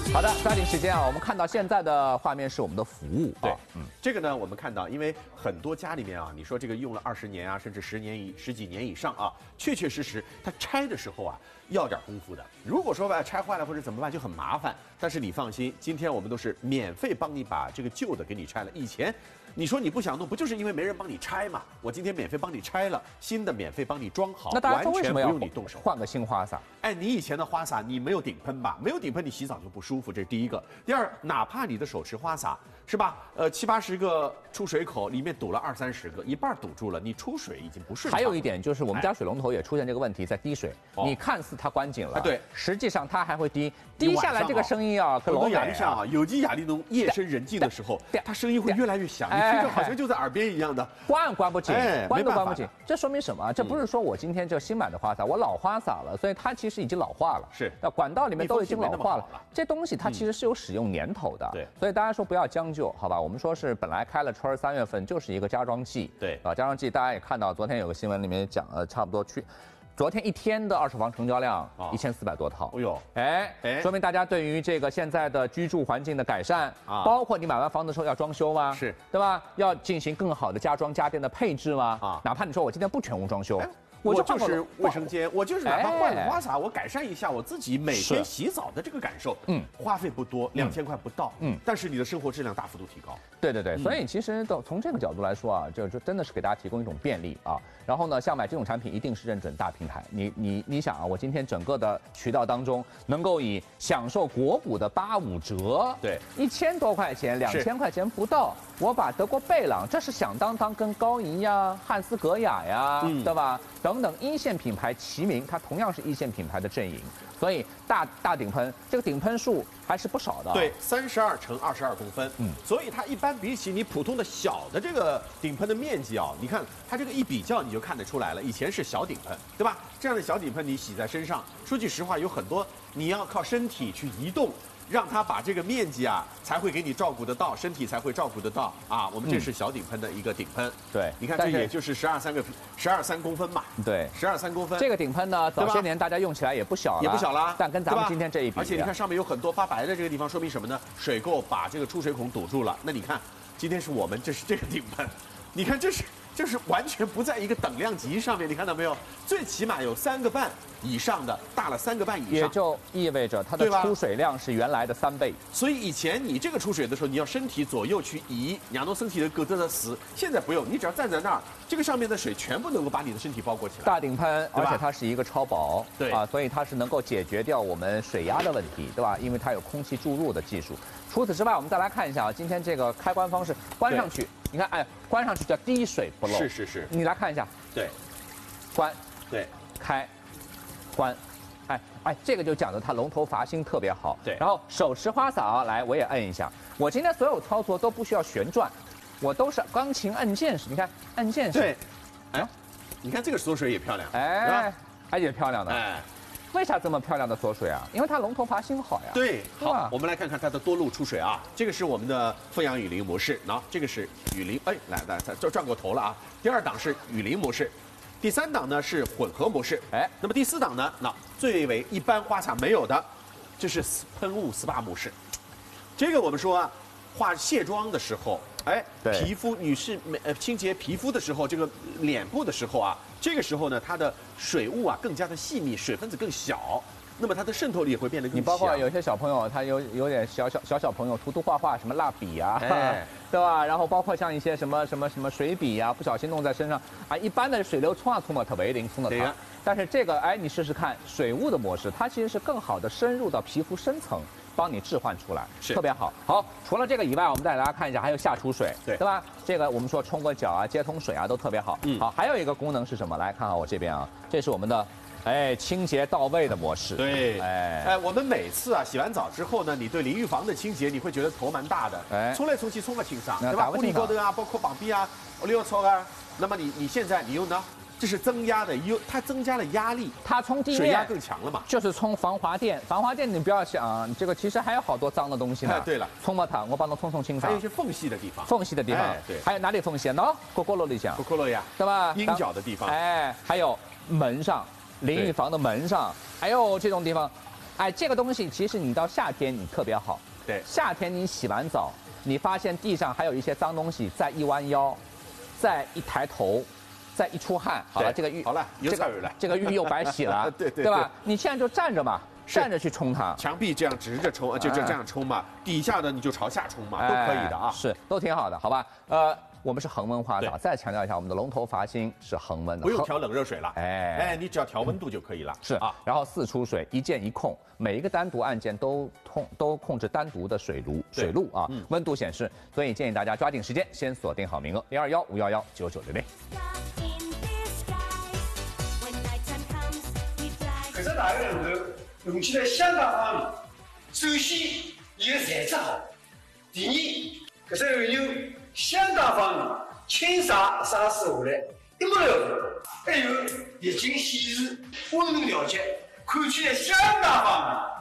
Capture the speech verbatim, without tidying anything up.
好的，抓紧时间啊！我们看到现在的画面是我们的服务， 对， 啊、 嗯，这个呢，我们看到，因为很多家里面啊，你说这个用了二十年啊，甚至十年以十几年以上啊，确确实实，它拆的时候啊，要点功夫的。如果说吧拆坏了或者怎么办就很麻烦，但是你放心，今天我们都是免费帮你把这个旧的给你拆了。以前你说你不想弄，不就是因为没人帮你拆嘛？我今天免费帮你拆了，新的免费帮你装好， 那大家说为什么要完全不用你动手换个新花洒？ 哎，你以前的花洒你没有顶喷吧？没有顶喷，你洗澡就不舒服，这是第一个。第二，哪怕你的手持花洒是吧？呃，七八十个出水口，里面堵了二三十个，一半堵住了，你出水已经不顺畅了。 还有一点就是，我们家水龙头也出现这个问题，在滴水。 哦你看似它关紧了， 啊对， 实际上它还会滴，滴下来这个声音啊，跟老很多亚美力像啊，有机亚力农夜深人静的时候，它声音会越来越响，你听着好像就在耳边一样的。 关关不紧， 哎关都没办法关不紧，这说明什么？这不是说我今天这新买的花洒，我老花洒了，所以它其实已经老化了。 是， 那管道里面都已经老化密封性没那么了好了。 这东西它其实是有使用年头的。 对， 所以大家说不要将就，好吧？我们说是本来开了春儿三月份就是一个加装季。 对啊，加装季大家也看到，昨天有个新闻里面讲，呃，差不多去。昨天一天的二手房成交量一千四百多套， 哦呦， 哎哎，说明大家对于这个现在的居住环境的改善啊，包括你买完房子之后要装修吗？ 是， 对吧？要进行更好的家装家电的配置吗？啊，哪怕你说我今天不全屋装修。 我就是卫生间，我就是哪怕换个花洒，我改善一下我自己每天洗澡的这个感受，嗯，花费不多，两千块不到，嗯，但是你的生活质量大幅度提高。 对对对，所以其实从这个角度来说啊，就就真的是给大家提供一种便利啊。然后呢，像买这种产品一定是认准大平台。你你你想啊，我今天整个的渠道当中能够以享受国补的八五折， 对， 一千多块钱，两千块钱不到，我把德国贝朗，这是响当当跟高怡呀、汉斯格雅呀，嗯、对吧？等等一线品牌齐名，它同样是一线品牌的阵营。所以大大顶喷，这个顶喷数还是不少的。 对，三十二乘二十二公分，嗯，所以它一般比起你普通的小的这个顶喷的面积啊，你看它这个一比较，你就看得出来了。以前是小顶喷，对吧？这样的小顶喷你洗在身上，说句实话，有很多你要靠身体去移动。让它把这个面积啊，才会给你照顾得到，身体才会照顾得到啊。我们这是小顶喷的一个顶喷， 对， 你看这也就是十二三个十二三公分嘛， 对， 十二三公分。 这个顶喷呢，早些年大家用起来也不小了， 也不小啦， 但跟咱们今天这一比， 而且你看上面有很多发白的这个地方，说明什么呢？水垢把这个出水孔堵住了。那你看，今天是我们这是这个顶喷，你看这是。就是完全不在一个等量级上面，你看到没有？最起码有三个半以上的，大了三个半以上， 也就意味着它的出水量是原来的三倍。 所以以前你这个出水的时候，你要身体左右去移，两头身体的疙瘩的死。现在不用，你只要站在那儿，这个上面的水全部能够把你的身体包裹起来。 大顶喷，而且它是一个超薄， 对啊，所以它是能够解决掉我们水压的问题，对吧？因为它有空气注入的技术。除此之外，我们再来看一下啊，今天这个开关方式，关上去，你看，哎，关上去叫滴水不漏。 是是是。 你来看一下， 对， 关， 对， 开，关，哎哎，这个就讲究它龙头阀芯特别好。 对。 然后手持花洒，来我也摁一下，我今天所有操作都不需要旋转，我都是钢琴按键式，你看按键式。 对。哎，你看这个锁水也漂亮， 哎，哎也漂亮的。 哎。 为啥这么漂亮的锁水啊？因为它龙头阀芯好呀。 对，好，我们来看看它的多路出水啊。这个是我们的凤阳雨林模式，那这个是雨林，哎，来来，这转过头了啊。第二档是雨林模式，第三档呢是混合模式，哎，那么第四档呢，那最为一般花洒没有的，这是喷雾 S P A 模式。这个我们说啊，化卸妆的时候，哎，皮肤女士呃清洁皮肤的时候，这个脸部的时候啊。这个时候呢，它的水雾啊更加的细密，水分子更小，那么它的渗透力也会变得更强。 你包括有些小朋友，他有有点小小小小朋友涂涂画画，什么蜡笔啊，哎、对吧？然后包括像一些什么什么什么水笔啊，不小心弄在身上啊，一般的水流冲啊冲嘛，特别灵，冲的它。但是这个，哎，你试试看水雾的模式，它其实是更好的深入到皮肤深层。帮你置换出来，特别好。好，除了这个以外，我们再来大家看一下，还有下出水，对对吧？这个我们说冲个脚啊，接通水啊，都特别好。嗯，好，还有一个功能是什么？来看看我这边啊，这是我们的，哎，清洁到位的模式。 对，哎哎，我们每次啊洗完澡之后呢，你对淋浴房的清洁，你会觉得头蛮大的，哎，冲来冲去冲不清爽，对吧？护理高头啊，包括旁边啊，我溜操啊，那么你你现在你用呢？这是增压的，有它增加了压力， 它冲地面水压更强了嘛， 就是冲防滑垫。防滑垫你不要想，这个其实还有好多脏的东西呢。 哎，对了， 冲嘛它，我帮它冲冲清爽。 还有一些缝隙的地方， 缝隙的地方， 对， 还有哪里缝隙？喏，锅锅炉里想， 锅锅炉呀， 对吧？ 阴角的地方， 哎，还有门上，淋浴房的门上，还有这种地方。 哎，这个东西其实你到夏天你特别好。 对， 夏天你洗完澡，你发现地上还有一些脏东西，再一弯腰，再一抬头。再一出汗，好了，这个浴好了，有菜有了， 这个浴又白洗了， 对对对吧？你现在就站着嘛，站着去冲它， 墙壁这样直着冲，就就这样冲嘛，底下的你就朝下冲嘛，都可以的啊， 是，都挺好的，好吧？呃，我们是恒温花洒，再强调一下，我们的龙头阀芯是恒温的， 不用调冷热水了， 哎哎，你只要调温度就可以了， 是啊。然后四出水，一键一控，每一个单独按键都控都控制单独的水炉水路啊，温度显示，所以建议大家抓紧时间，先锁定好名额，零二幺五幺幺九九零零。 搿只大个龙头用起来相当方便。首先，伊个材质好；第二，搿只按钮相当方便，轻撒撒拭下来一目了然。还有液晶显示、温度调节，看起来相当方便。